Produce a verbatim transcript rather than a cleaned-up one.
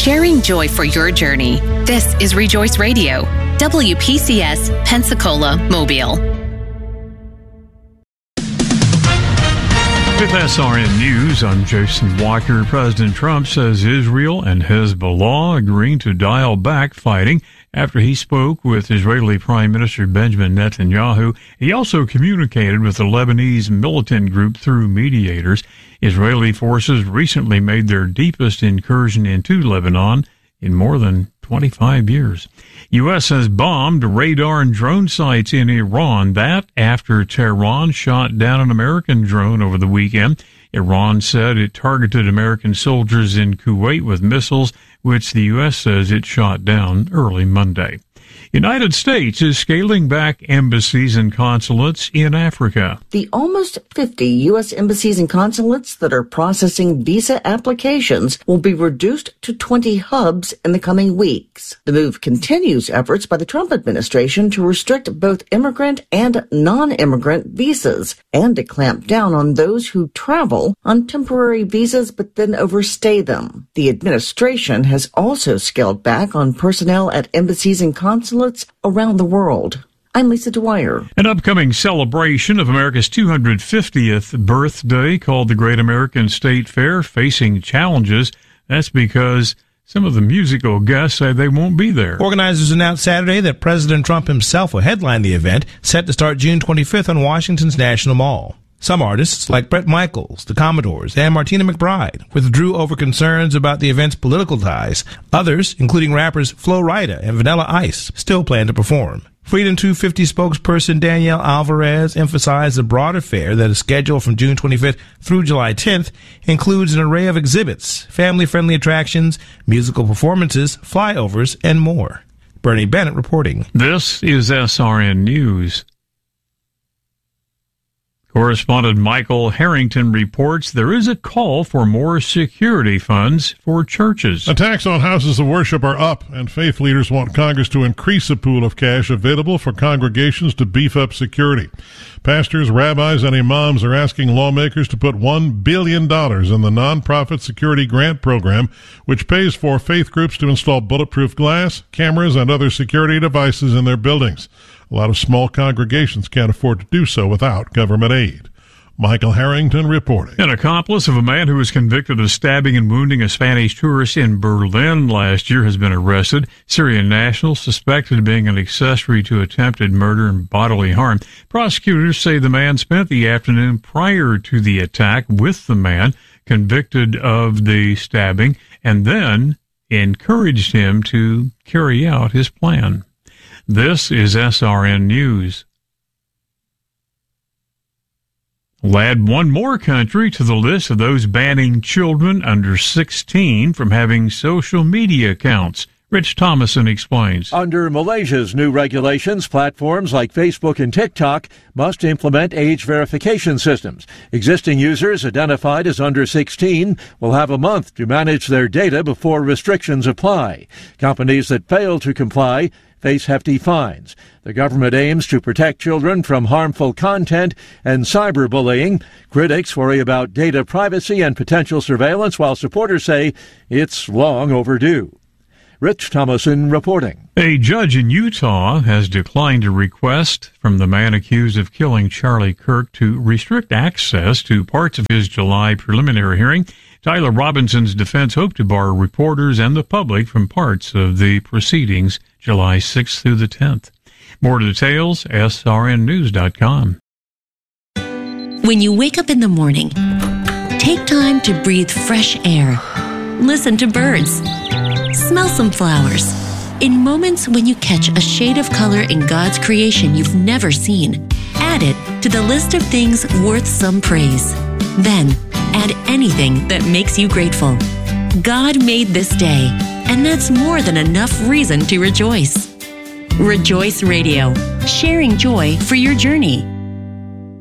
sharing joy for your journey. This is Rejoice Radio, W P C S, Pensacola, Mobile. With S R N News, I'm Jason Walker. President Trump says Israel and Hezbollah agreeing to dial back fighting after he spoke with Israeli Prime Minister Benjamin Netanyahu. He also communicated with the Lebanese militant group through mediators. Israeli forces recently made their deepest incursion into Lebanon in more than twenty-five years. U S has bombed radar and drone sites in Iran. That after Tehran shot down an American drone over the weekend. Iran said it targeted American soldiers in Kuwait with missiles, which the U S says it shot down early Monday. United States is scaling back embassies and consulates in Africa. The almost fifty U S embassies and consulates that are processing visa applications will be reduced to twenty hubs in the coming weeks. The move continues efforts by the Trump administration to restrict both immigrant and non-immigrant visas and to clamp down on those who travel on temporary visas but then overstay them. The administration has also scaled back on personnel at embassies and consulates around the world. I'm Lisa Dwyer. An upcoming celebration of America's two hundred fiftieth birthday called the Great American State Fair facing challenges. That's because some of the musical guests say they won't be there. Organizers announced Saturday that President Trump himself will headline the event, set to start June twenty-fifth on Washington's National Mall. Some artists, like Bret Michaels, the Commodores, and Martina McBride, withdrew over concerns about the event's political ties. Others, including rappers Flo Rida and Vanilla Ice, still plan to perform. Freedom two fifty spokesperson Danielle Alvarez emphasized the broader fair that is scheduled from June twenty-fifth through July tenth includes an array of exhibits, family-friendly attractions, musical performances, flyovers, and more. Bernie Bennett reporting. This is S R N News. Correspondent Michael Harrington reports there is a call for more security funds for churches. Attacks on houses of worship are up, and faith leaders want Congress to increase the pool of cash available for congregations to beef up security. Pastors, rabbis, and imams are asking lawmakers to put one billion dollars in the nonprofit security grant program, which pays for faith groups to install bulletproof glass, cameras, and other security devices in their buildings. A lot of small congregations can't afford to do so without government aid. Michael Harrington reporting. An accomplice of a man who was convicted of stabbing and wounding a Spanish tourist in Berlin last year has been arrested. Syrian national suspected of being an accessory to attempted murder and bodily harm. Prosecutors say the man spent the afternoon prior to the attack with the man convicted of the stabbing and then encouraged him to carry out his plan. This is S R N News. We'll add one more country to the list of those banning children under sixteen from having social media accounts. Rich Thomason explains. Under Malaysia's new regulations, platforms like Facebook and TikTok must implement age verification systems. Existing users identified as under sixteen will have a month to manage their data before restrictions apply. Companies that fail to comply face hefty fines. The government aims to protect children from harmful content and cyberbullying. Critics worry about data privacy and potential surveillance, while supporters say it's long overdue. Rich Thomason reporting. A judge in Utah has declined a request from the man accused of killing Charlie Kirk to restrict access to parts of his July preliminary hearing. Tyler Robinson's defense hoped to bar reporters and the public from parts of the proceedings July sixth through the tenth. More details, S R N news dot com. When you wake up in the morning, take time to breathe fresh air. Listen to birds. Smell some flowers. In moments when you catch a shade of color in God's creation you've never seen, add it to the list of things worth some praise. Then, add anything that makes you grateful. God made this day, and that's more than enough reason to rejoice. Rejoice Radio, sharing joy for your journey.